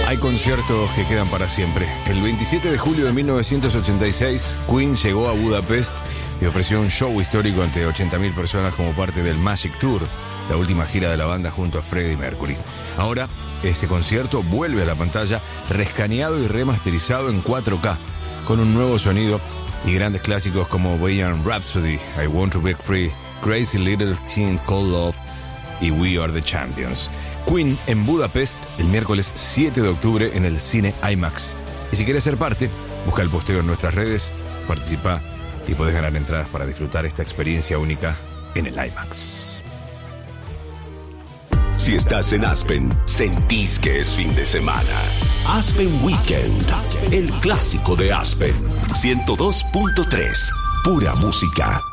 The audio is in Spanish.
Hay conciertos que quedan para siempre. El 27 de julio de 1986, Queen llegó a Budapest y ofreció un show histórico ante 80.000 personas como parte del Magic Tour, la última gira de la banda junto a Freddie Mercury. Ahora, ese concierto vuelve a la pantalla rescaneado y remasterizado en 4K, con un nuevo sonido y grandes clásicos como Bohemian Rhapsody, I Want to Break Free, Crazy Little Thing Called Love y We Are the Champions. Queen en Budapest el miércoles 7 de octubre en el Cine IMAX. Y si quieres ser parte, busca el posteo en nuestras redes, participa y podés ganar entradas para disfrutar esta experiencia única en el IMAX. Si estás en Aspen, sentís que es fin de semana. Aspen Weekend, el clásico de Aspen. 102.3, pura música.